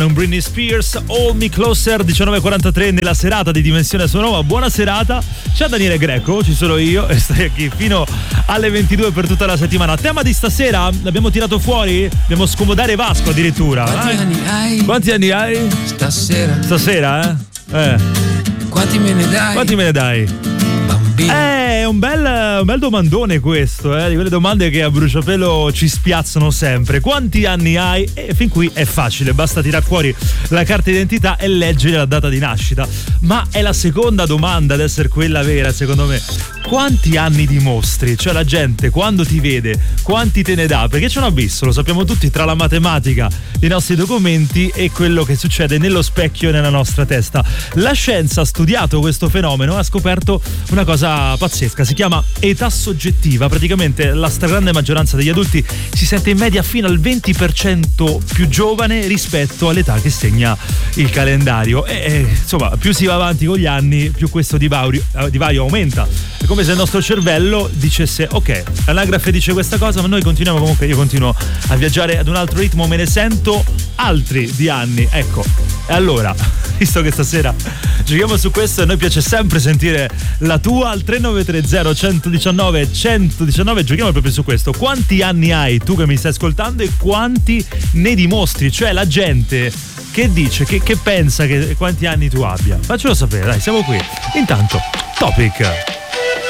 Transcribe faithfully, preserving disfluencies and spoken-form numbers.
Britney Spears, Hold Me Closer, diciannove e quarantatré nella serata di Dimensione Sonora. Buona serata, c'è Daniele Greco, ci sono io e stai qui fino alle ventidue per tutta la settimana. Tema di stasera, l'abbiamo tirato fuori, dobbiamo scomodare Vasco addirittura. Quanti eh? anni hai? Quanti anni hai? Stasera. Stasera, eh? Eh. Quanti me ne dai? Quanti me ne dai? Bambino. Eh, è un bel, un bel domandone questo, eh, di quelle domande che a bruciapelo ci spiazzano sempre. Quanti anni hai? E fin qui è facile, basta tirare fuori la carta d'identità e leggere la data di nascita. Ma è la seconda domanda ad essere quella vera, secondo me. Quanti anni dimostri? Cioè la gente quando ti vede, quanti te ne dà? Perché c'è un abisso, lo sappiamo tutti, tra la matematica dei nostri documenti e quello che succede nello specchio e nella nostra testa. La scienza ha studiato questo fenomeno, ha scoperto una cosa pazzesca, si chiama età soggettiva. Praticamente la stragrande maggioranza degli adulti si sente in media fino al venti per cento più giovane rispetto all'età che segna il calendario e, e insomma più si va avanti con gli anni più questo divario, divario aumenta. È come se il nostro cervello dicesse ok, l'anagrafe dice questa cosa ma noi continuiamo, comunque io continuo a viaggiare ad un altro ritmo, me ne sento altri di anni, ecco. E allora, visto che stasera giochiamo su questo e a noi piace sempre sentire la tua, al tre nove tre zero uno uno nove uno uno nove giochiamo proprio su questo. Quanti anni hai tu che mi stai ascoltando e quanti ne dimostri? Cioè la gente che dice, che, che pensa che quanti anni tu abbia. Faccelo sapere, dai, siamo qui. Intanto, Topic.